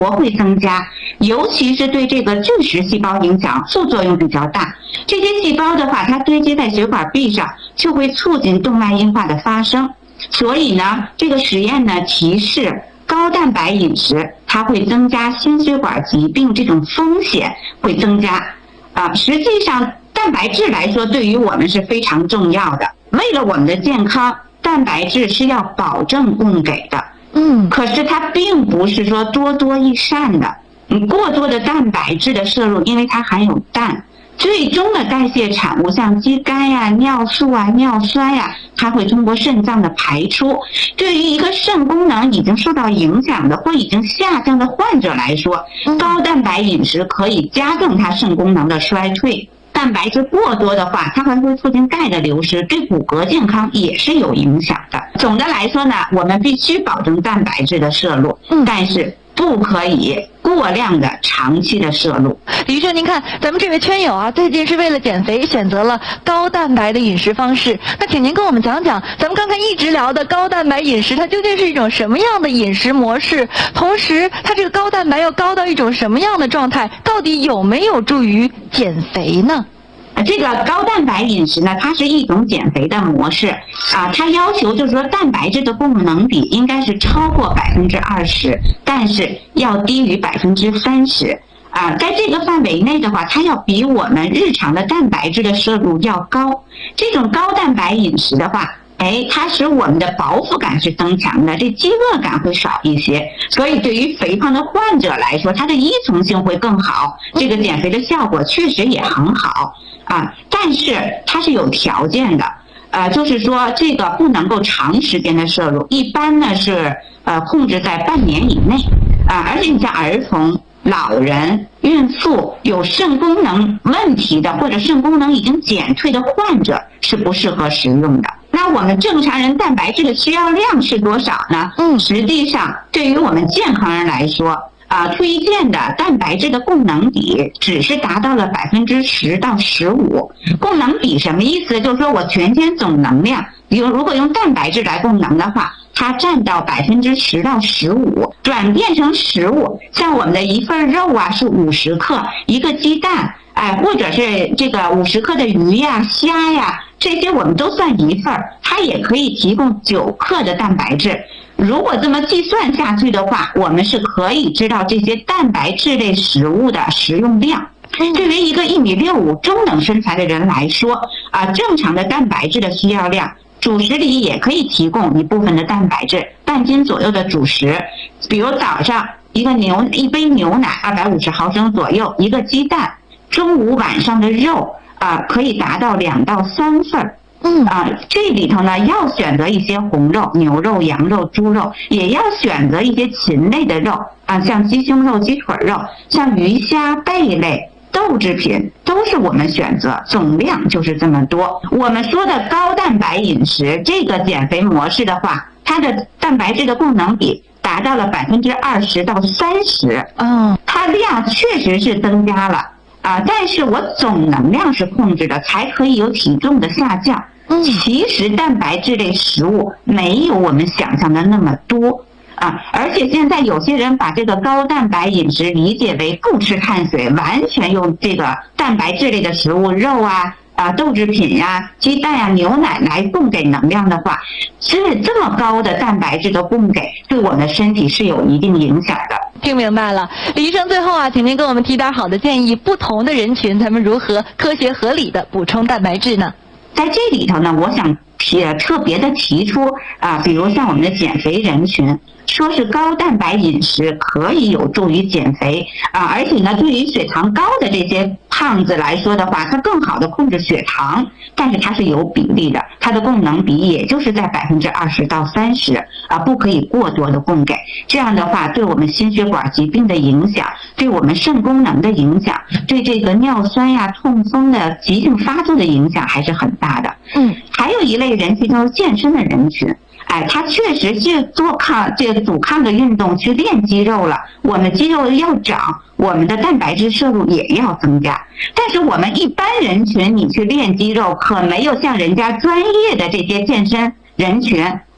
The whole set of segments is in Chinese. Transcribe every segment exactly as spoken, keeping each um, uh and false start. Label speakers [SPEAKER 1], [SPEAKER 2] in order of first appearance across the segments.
[SPEAKER 1] 活会增加，尤其是对这个巨噬细胞影响副作用比较大。这些细胞的话，它堆积在血管壁上，就会促进动脉硬化的发生。所以呢，这个实验呢提示高蛋白饮食它会增加心血管疾病这种风险会增加。啊，实际上蛋白质来说对于我们是非常重要的，为了我们的健康，蛋白质是要保证供给的。
[SPEAKER 2] 嗯，
[SPEAKER 1] 可是它并不是说多多益善的。你过多的蛋白质的摄入，因为它含有氮，最终的代谢产物像肌酐呀、尿素啊、尿酸呀，它会通过肾脏的排出。对于一个肾功能已经受到影响的或已经下降的患者来说，高蛋白饮食可以加重它肾功能的衰退。蛋白质过多的话，它还会促进钙的流失，对骨骼健康也是有影响的。总的来说呢，我们必须保证蛋白质的摄入，但是不可以过量的长期的摄入。
[SPEAKER 2] 李医生，您看咱们这位圈友啊，最近是为了减肥选择了高蛋白的饮食方式，那请您跟我们讲讲，咱们刚才一直聊的高蛋白饮食，它究竟是一种什么样的饮食模式？同时，它这个高蛋白要高到一种什么样的状态？到底有没有助于减肥呢？
[SPEAKER 1] 这个高蛋白饮食呢，它是一种减肥的模式啊，它要求就是说蛋白质的供能比应该是超过百分之二十，但是要低于百分之三十啊，在这个范围内的话，它要比我们日常的蛋白质的摄入要高。这种高蛋白饮食的话，哎，它使我们的饱腹感是增强的，这饥饿感会少一些，所以对于肥胖的患者来说，它的依从性会更好，这个减肥的效果确实也很好啊。但是它是有条件的，呃，就是说这个不能够长时间的摄入，一般呢是呃控制在半年以内啊，而且你像儿童、老人、孕妇、有肾功能问题的或者肾功能已经减退的患者是不适合食用的。那我们正常人蛋白质的需要量是多少呢？嗯，实际上对于我们健康人来说，啊，推荐的蛋白质的供能比只是达到了百分之十到十五。供能比什么意思？就是说我全天总能量，比如如果用蛋白质来供能的话，它占到百分之十到十五，转变成食物，像我们的一份肉啊是五十克，一个鸡蛋，哎，或者是这个五十克的鱼呀、虾呀，这些我们都算一份，它也可以提供九克的蛋白质。如果这么计算下去的话，我们是可以知道这些蛋白质类食物的食用量。对于一个一米六五中等身材的人来说，啊，正常的蛋白质的需要量，主食里也可以提供一部分的蛋白质，半斤左右的主食，比如早上一个牛一杯牛奶二百五十毫升左右，一个鸡蛋，中午晚上的肉啊，可以达到两到三份。嗯啊，这里头呢要选择一些红肉，牛肉、羊肉、猪肉，也要选择一些禽类的肉啊，像鸡胸肉、鸡腿肉，像鱼虾贝类、豆制品都是我们选择，总量就是这么多。我们说的高蛋白饮食这个减肥模式的话，它的蛋白质的供能比达到了百分之二十到三十，嗯，它量确实是增加了啊，但是我总能量是控制的，才可以有体重的下降。其实蛋白质类食物没有我们想象的那么多啊，而且现在有些人把这个高蛋白饮食理解为不吃碳水，完全用这个蛋白质类的食物，肉啊啊豆制品呀、啊、鸡蛋呀、啊、牛奶来供给能量的话，其实这么高的蛋白质的供给对我们的身体是有一定影响的。
[SPEAKER 2] 听明白了，李医生，最后啊，请您给我们提点好的建议，不同的人群他们如何科学合理的补充蛋白质呢？
[SPEAKER 1] 在这里头呢，我想提特别的提出啊，比如像我们的减肥人群，说是高蛋白饮食可以有助于减肥啊，而且呢，对于血糖高的这些胖子来说的话，它更好的控制血糖，但是它是有比例的，它的供能比也就是在百分之二十到三十啊，不可以过多的供给。这样的话，对我们心血管疾病的影响，对我们肾功能的影响，对这个尿酸呀、痛风的急性发作的影响还是很大的。嗯，还有一类人群就是健身的人群。哎，他确实是做抗这个阻抗的运动去练肌肉了，我们肌肉要长，我们的蛋白质摄入也要增加。但是我们一般人群，你去练肌肉，可没有像人家专业的这些健身人群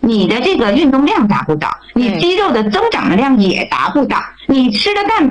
[SPEAKER 1] 你的这个运动量达不到，你肌肉的增长的量也达不到，你吃的蛋白